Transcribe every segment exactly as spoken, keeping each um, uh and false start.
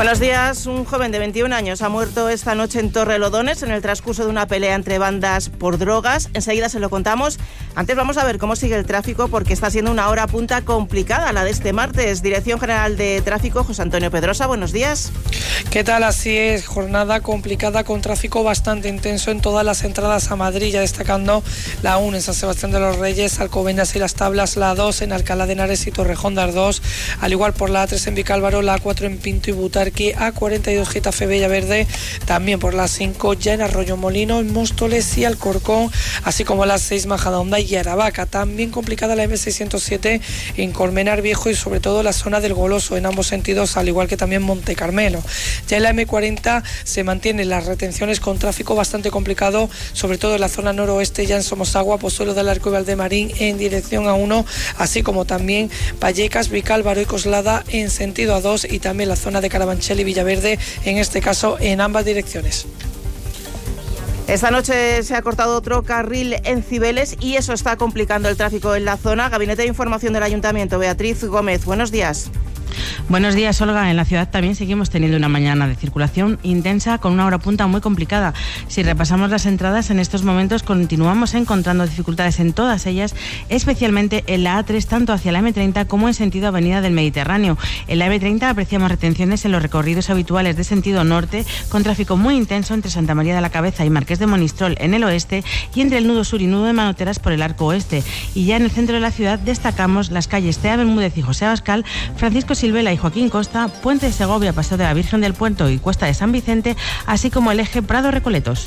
Buenos días. Un joven de veintiún años ha muerto esta noche en Torrelodones en el transcurso de una pelea entre bandas por drogas. Enseguida se lo contamos. Antes vamos a ver cómo sigue el tráfico, porque está siendo una hora punta complicada la de este martes. Dirección General de Tráfico, José Antonio Pedrosa, buenos días. ¿Qué tal? Así es, jornada complicada con tráfico bastante intenso en todas las entradas a Madrid, ya destacando la uno en San Sebastián de los Reyes, Alcobendas y Las Tablas, la dos en Alcalá de Henares y Torrejón de Ardoz, al igual por la A tres en Vicálvaro, la A cuatro en Pinto y Butarque, A cuarenta y dos Getafe Villaverde, también por la cinco ya en Arroyo Molino, en Móstoles y Alcorcón, así como la seis Majadahonda y Aravaca. También complicada la M seiscientos siete en Colmenar Viejo y sobre todo la zona del Goloso en ambos sentidos, al igual que también Monte Carmelo. Ya en la M cuarenta se mantienen las retenciones con tráfico bastante complicado, sobre todo en la zona noroeste, ya en Somosagua, Pozuelo del Arco y Valdemarín en dirección A uno, así como también Vallecas, Vicálvaro y Coslada en sentido A dos, y también la zona de Carabanchel y Villaverde, en este caso en ambas direcciones. Esta noche se ha cortado otro carril en Cibeles y eso está complicando el tráfico en la zona. Gabinete de Información del Ayuntamiento, Beatriz Gómez, buenos días. Buenos días, Olga. En la ciudad también seguimos teniendo una mañana de circulación intensa con una hora punta muy complicada. Si repasamos las entradas, en estos momentos continuamos encontrando dificultades en todas ellas, especialmente en la A tres, tanto hacia la M treinta como en sentido Avenida del Mediterráneo. En la M treinta apreciamos retenciones en los recorridos habituales de sentido norte, con tráfico muy intenso entre Santa María de la Cabeza y Marqués de Monistrol en el oeste, y entre el nudo sur y nudo de Manoteras por el arco oeste. Y ya en el centro de la ciudad destacamos las calles Tea Bermúdez y José Abascal, Francisco Silvela y Joaquín Costa, Puente de Segovia, Paseo de la Virgen del Puerto y Cuesta de San Vicente, así como el eje Prado-Recoletos.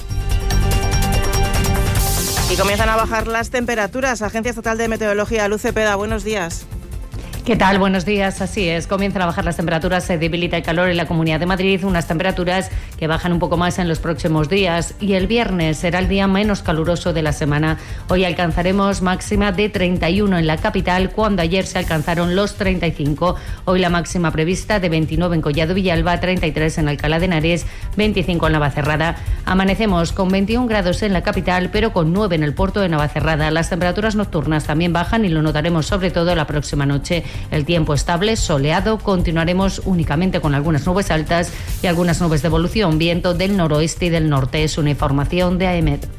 Y comienzan a bajar las temperaturas. Agencia Estatal de Meteorología, Luz Cepeda, buenos días. ¿Qué tal? Buenos días. Así es, comienzan a bajar las temperaturas, se debilita el calor en la Comunidad de Madrid, unas temperaturas que bajan un poco más en los próximos días, y el viernes será el día menos caluroso de la semana. Hoy alcanzaremos máxima de treinta y uno en la capital, cuando ayer se alcanzaron los treinta y cinco. Hoy la máxima prevista de veintinueve en Collado Villalba, treinta y tres en Alcalá de Henares, veinticinco en Navacerrada. Amanecemos con veintiún grados en la capital, pero con nueve en el puerto de Navacerrada. Las temperaturas nocturnas también bajan y lo notaremos sobre todo la próxima noche. El tiempo estable, soleado, continuaremos únicamente con algunas nubes altas y algunas nubes de evolución, viento del noroeste y del norte. Es una información de A E M E T.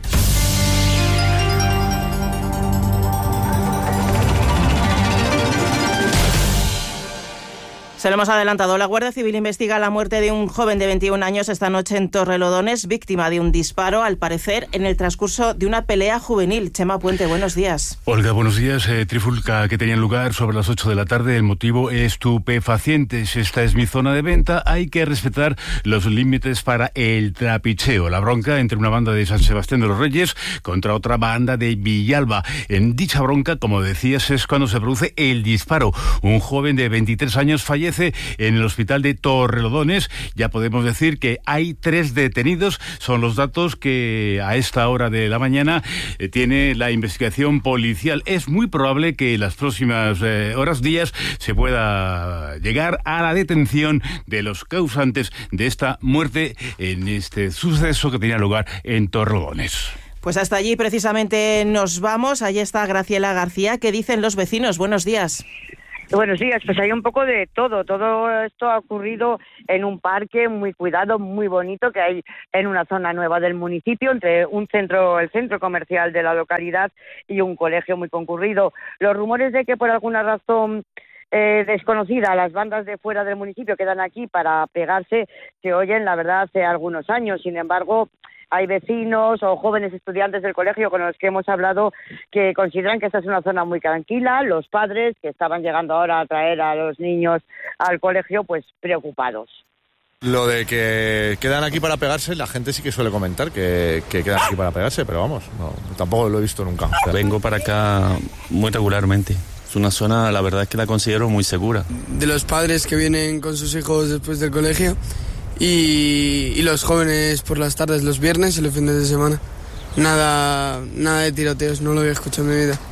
Se lo hemos adelantado. La Guardia Civil investiga la muerte de un joven de veintiún años esta noche en Torrelodones, víctima de un disparo, al parecer, en el transcurso de una pelea juvenil. Chema Puente, buenos días. Olga, buenos días. Eh, trifulca que tenía lugar sobre las ocho de la tarde. El motivo, estupefacientes. Esta es mi zona de venta. Hay que respetar los límites para el trapicheo. La bronca entre una banda de San Sebastián de los Reyes contra otra banda de Villalba. En dicha bronca, como decías, es cuando se produce el disparo. Un joven de veintitrés años fallece en el hospital de Torrelodones. Ya podemos decir que hay tres detenidos. Son los datos que a esta hora de la mañana eh, tiene la investigación policial. Es muy probable que en las próximas eh, horas, días, se pueda llegar a la detención de los causantes de esta muerte en este suceso que tenía lugar en Torrelodones. Pues hasta allí precisamente nos vamos. Allí está Graciela García. ¿Qué dicen los vecinos? Buenos días. Buenos días, pues hay un poco de todo. Todo esto ha ocurrido en un parque muy cuidado, muy bonito, que hay en una zona nueva del municipio, entre un centro, el centro comercial de la localidad y un colegio muy concurrido. Los rumores de que por alguna razón eh, desconocida las bandas de fuera del municipio quedan aquí para pegarse se oyen, la verdad, hace algunos años. Sin embargo, hay vecinos o jóvenes estudiantes del colegio con los que hemos hablado que consideran que esta es una zona muy tranquila. Los padres que estaban llegando ahora a traer a los niños al colegio, pues preocupados. Lo de que quedan aquí para pegarse, la gente sí que suele comentar que, que quedan aquí para pegarse, pero vamos, no, tampoco lo he visto nunca. Vengo para acá muy regularmente. Es una zona, la verdad es que la considero muy segura. De los padres que vienen con sus hijos después del colegio y, y los jóvenes por las tardes, los viernes y los fines de semana. Nada, nada de tiroteos, no lo había escuchado en mi vida.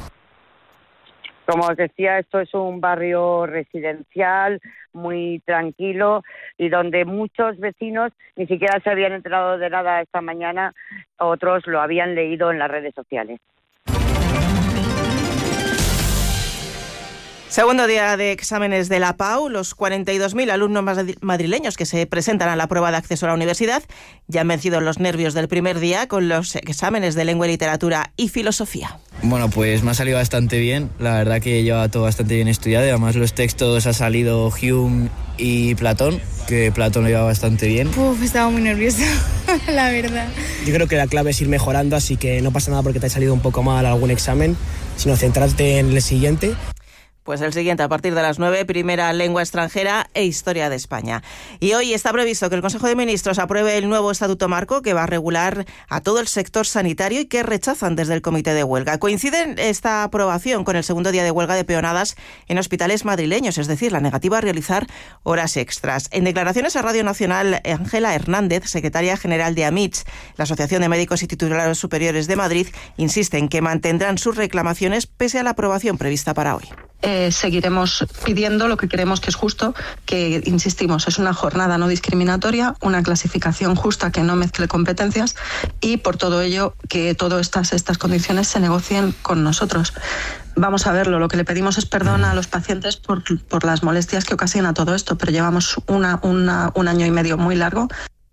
Como os decía, esto es un barrio residencial muy tranquilo y donde muchos vecinos ni siquiera se habían enterado de nada esta mañana, otros lo habían leído en las redes sociales. Segundo día de exámenes de la P A U. Los cuarenta y dos mil alumnos madrileños que se presentan a la prueba de acceso a la universidad ya han vencido los nervios del primer día con los exámenes de lengua y literatura y filosofía. Bueno, pues me ha salido bastante bien. La verdad que lleva todo bastante bien estudiado. Además, los textos ha salido Hume y Platón, que Platón lo lleva bastante bien. Uf, estaba muy nerviosa, la verdad. Yo creo que la clave es ir mejorando, así que no pasa nada porque te ha salido un poco mal algún examen, sino centrarte en el siguiente. Pues el siguiente a partir de las nueve, primera lengua extranjera e historia de España. Y hoy está previsto que el Consejo de Ministros apruebe el nuevo Estatuto Marco que va a regular a todo el sector sanitario y que rechazan desde el Comité de Huelga. Coincide esta aprobación con el segundo día de huelga de peonadas en hospitales madrileños, es decir, la negativa a realizar horas extras. En declaraciones a Radio Nacional, Ángela Hernández, secretaria general de AMITS, la Asociación de Médicos y Titulares Superiores de Madrid, insiste en que mantendrán sus reclamaciones pese a la aprobación prevista para hoy. Eh, seguiremos pidiendo lo que creemos que es justo, que, insistimos, es una jornada no discriminatoria, una clasificación justa que no mezcle competencias y, por todo ello, que todas estas, estas condiciones se negocien con nosotros. Vamos a verlo, lo que le pedimos es perdón a los pacientes por, por las molestias que ocasiona todo esto, pero llevamos una, una, un año y medio muy largo.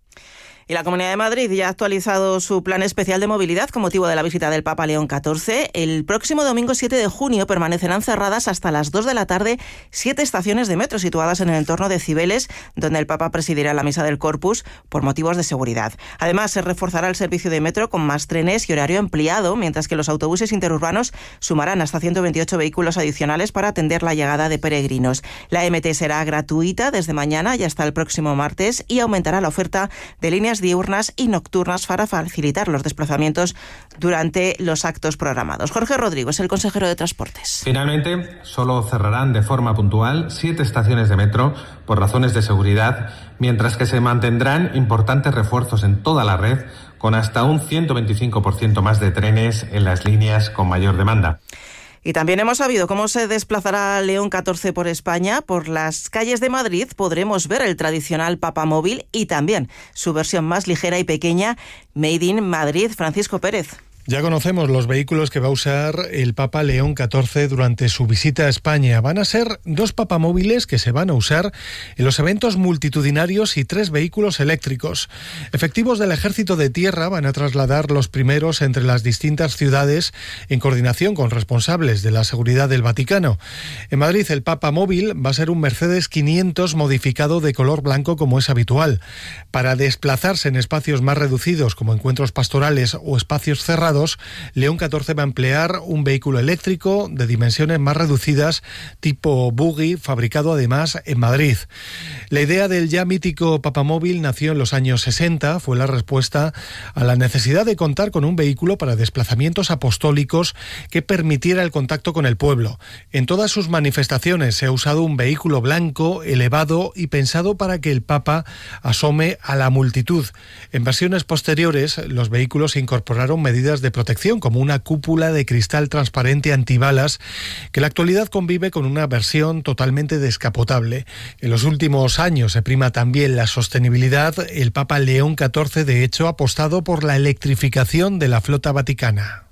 Y la Comunidad de Madrid ya ha actualizado su plan especial de movilidad con motivo de la visita del Papa León catorce. El próximo domingo siete de junio permanecerán cerradas hasta las dos de la tarde siete estaciones de metro situadas en el entorno de Cibeles, donde el Papa presidirá la misa del Corpus por motivos de seguridad. Además, se reforzará el servicio de metro con más trenes y horario ampliado, mientras que los autobuses interurbanos sumarán hasta ciento veintiocho vehículos adicionales para atender la llegada de peregrinos. La M T será gratuita desde mañana y hasta el próximo martes y aumentará la oferta de líneas diurnas y nocturnas para facilitar los desplazamientos durante los actos programados. Jorge Rodrigo es el consejero de Transportes. Finalmente, solo cerrarán de forma puntual siete estaciones de metro por razones de seguridad, mientras que se mantendrán importantes refuerzos en toda la red, con hasta un ciento veinticinco por ciento más de trenes en las líneas con mayor demanda. Y también hemos sabido cómo se desplazará León catorce por España. Por las calles de Madrid podremos ver el tradicional papamóvil y también su versión más ligera y pequeña, Made in Madrid. Francisco Pérez. Ya conocemos los vehículos que va a usar el Papa León catorce durante su visita a España. Van a ser dos papamóviles que se van a usar en los eventos multitudinarios y tres vehículos eléctricos. Efectivos del Ejército de Tierra van a trasladar los primeros entre las distintas ciudades en coordinación con responsables de la seguridad del Vaticano. En Madrid, el papamóvil va a ser un Mercedes quinientos modificado de color blanco como es habitual. Para desplazarse en espacios más reducidos como encuentros pastorales o espacios cerrados, León catorce va a emplear un vehículo eléctrico de dimensiones más reducidas tipo buggy, fabricado además en Madrid. La idea del ya mítico papamóvil nació en los años sesenta, fue la respuesta a la necesidad de contar con un vehículo para desplazamientos apostólicos que permitiera el contacto con el pueblo. En todas sus manifestaciones se ha usado un vehículo blanco, elevado y pensado para que el Papa asome a la multitud. En versiones posteriores, los vehículos incorporaron medidas de protección, como una cúpula de cristal transparente antibalas, que en la actualidad convive con una versión totalmente descapotable. En los últimos años se prima también la sostenibilidad. El Papa León catorce, de hecho, ha apostado por la electrificación de la flota vaticana.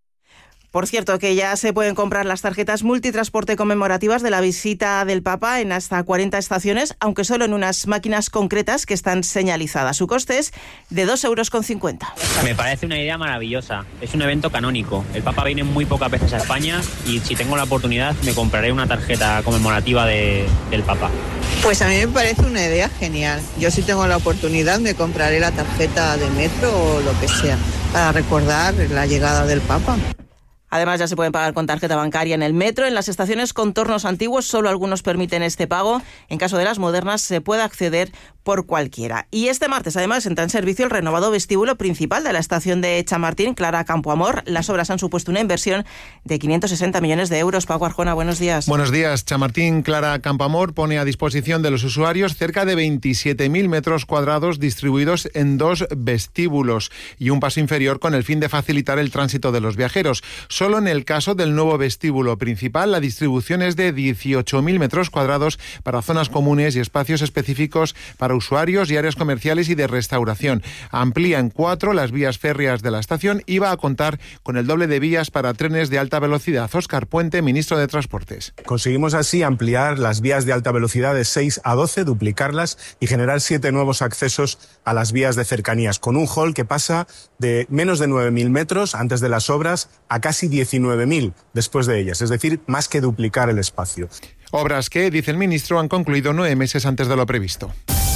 Por cierto, que ya se pueden comprar las tarjetas multitransporte conmemorativas de la visita del Papa en hasta cuarenta estaciones, aunque solo en unas máquinas concretas que están señalizadas. Su coste es de dos euros con cincuenta. Me parece una idea maravillosa. Es un evento canónico. El Papa viene muy pocas veces a España y si tengo la oportunidad me compraré una tarjeta conmemorativa de, del Papa. Pues a mí me parece una idea genial. Yo si tengo la oportunidad me compraré la tarjeta de metro o lo que sea para recordar la llegada del Papa. Además, ya se pueden pagar con tarjeta bancaria en el metro. En las estaciones con tornos antiguos, solo algunos permiten este pago. En caso de las modernas, se puede acceder por cualquiera. Y este martes, además, entra en servicio el renovado vestíbulo principal de la estación de Chamartín, Clara Campoamor. Las obras han supuesto una inversión de quinientos sesenta millones de euros. Paco Arjona, buenos días. Buenos días. Chamartín, Clara Campoamor pone a disposición de los usuarios cerca de veintisiete mil metros cuadrados distribuidos en dos vestíbulos y un paso inferior con el fin de facilitar el tránsito de los viajeros. Solo en el caso del nuevo vestíbulo principal, la distribución es de dieciocho mil metros cuadrados para zonas comunes y espacios específicos para para usuarios y áreas comerciales y de restauración. Amplía en cuatro las vías férreas de la estación y va a contar con el doble de vías para trenes de alta velocidad. Óscar Puente, ministro de Transportes. Conseguimos así ampliar las vías de alta velocidad de seis a doce, duplicarlas y generar siete nuevos accesos a las vías de cercanías, con un hall que pasa de menos de nueve mil metros antes de las obras a casi diecinueve mil después de ellas, es decir, más que duplicar el espacio. Obras que, dice el ministro, han concluido nueve meses antes de lo previsto.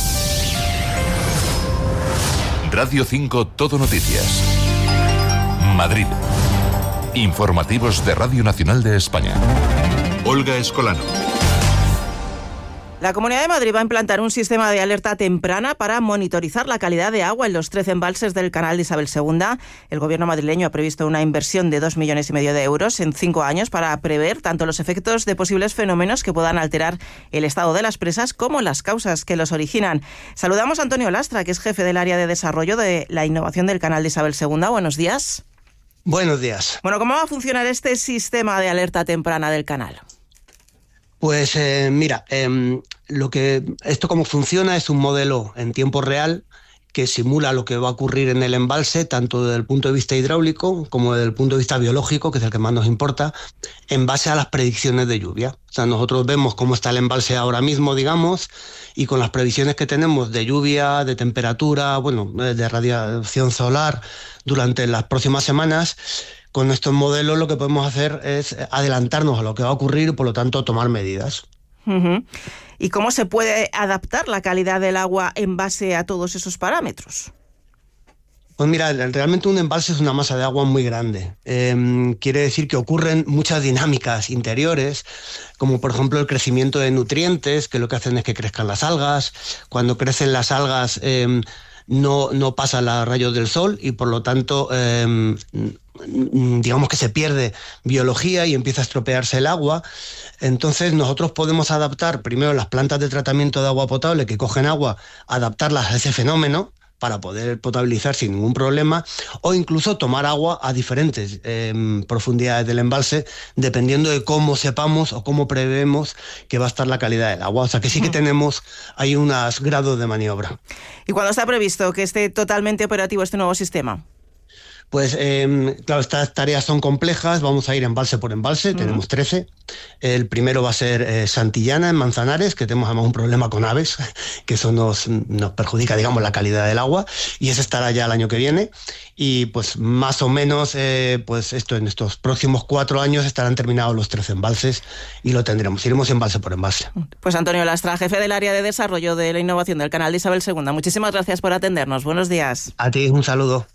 Radio cinco Todo Noticias. Madrid. Informativos de Radio Nacional de España. Olga Escolano. La Comunidad de Madrid va a implantar un sistema de alerta temprana para monitorizar la calidad de agua en los trece embalses del canal de Isabel segunda. El gobierno madrileño ha previsto una inversión de dos millones y medio de euros en cinco años para prever tanto los efectos de posibles fenómenos que puedan alterar el estado de las presas como las causas que los originan. Saludamos a Antonio Lastra, que es jefe del área de desarrollo de la innovación del canal de Isabel segunda. Buenos días. Buenos días. Bueno, ¿cómo va a funcionar este sistema de alerta temprana del canal? Pues eh, mira, eh, lo que esto cómo funciona es un modelo en tiempo real que simula lo que va a ocurrir en el embalse, tanto desde el punto de vista hidráulico como desde el punto de vista biológico, que es el que más nos importa, en base a las predicciones de lluvia. O sea, nosotros vemos cómo está el embalse ahora mismo, digamos, y con las previsiones que tenemos de lluvia, de temperatura, bueno, de radiación solar durante las próximas semanas. Con estos modelos lo que podemos hacer es adelantarnos a lo que va a ocurrir y, por lo tanto, tomar medidas. Uh-huh. ¿Y cómo se puede adaptar la calidad del agua en base a todos esos parámetros? Pues mira, realmente un embalse es una masa de agua muy grande. Eh, quiere decir que ocurren muchas dinámicas interiores, como por ejemplo el crecimiento de nutrientes, que lo que hacen es que crezcan las algas. Cuando crecen las algas eh, no, no pasan los rayos del sol y, por lo tanto, eh, digamos que se pierde biología y empieza a estropearse el agua. Entonces nosotros podemos adaptar primero las plantas de tratamiento de agua potable que cogen agua, adaptarlas a ese fenómeno para poder potabilizar sin ningún problema, o incluso tomar agua a diferentes eh, profundidades del embalse, dependiendo de cómo sepamos o cómo prevemos que va a estar la calidad del agua. O sea que sí que tenemos ahí unos grados de maniobra. ¿Y cuándo está previsto que esté totalmente operativo este nuevo sistema? Pues eh, claro, estas tareas son complejas, vamos a ir embalse por embalse, uh-huh. Tenemos trece. El primero va a ser eh, Santillana, en Manzanares, que tenemos además un problema con aves, que eso nos, nos perjudica, digamos, la calidad del agua, y ese estará ya el año que viene. Y pues más o menos, eh, pues esto en estos próximos cuatro años estarán terminados los trece embalses y lo tendremos, iremos embalse por embalse. Pues Antonio Lastra, jefe del área de desarrollo de la innovación del canal de Isabel segunda, muchísimas gracias por atendernos. Buenos días. A ti, un saludo.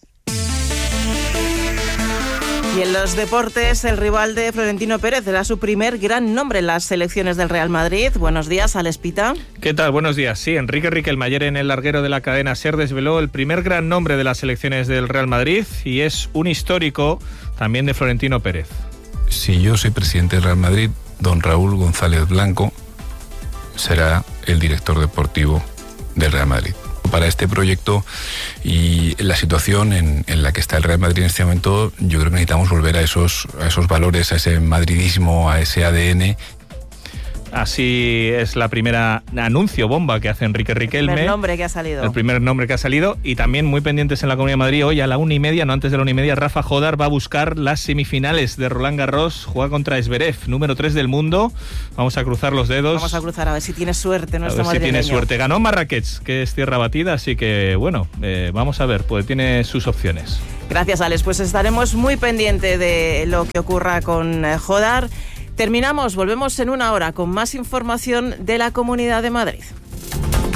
Y en los deportes, el rival de Florentino Pérez era su primer gran nombre en las selecciones del Real Madrid. Buenos días, Alex Pita. ¿Qué tal? Buenos días. Sí, Enrique Riquelmayer, en el larguero de la cadena SER, desveló el primer gran nombre de las selecciones del Real Madrid y es un histórico también de Florentino Pérez. Si yo soy presidente del Real Madrid, don Raúl González Blanco será el director deportivo del Real Madrid. Para este proyecto y la situación en, en la que está el Real Madrid en este momento, yo creo que necesitamos volver a esos, a esos valores, a ese madridismo, a ese A D N. Así es la primera anuncio bomba que hace Enrique Riquelme. El primer nombre que ha salido. El primer nombre que ha salido. Y también muy pendientes en la Comunidad de Madrid. Hoy a la una y media, no antes de la una y media, Rafa Jodar va a buscar las semifinales de Roland Garros. Juega contra Zverev, número tres del mundo. Vamos a cruzar los dedos. Vamos a cruzar a ver si tiene suerte nuestro madrileño. A ver si tiene suerte. Ganó Marrakech, que es tierra batida, así que bueno, eh, vamos a ver, pues tiene sus opciones. Gracias, Alex. Pues estaremos muy pendientes de lo que ocurra con Jodar. Terminamos, volvemos en una hora con más información de la Comunidad de Madrid.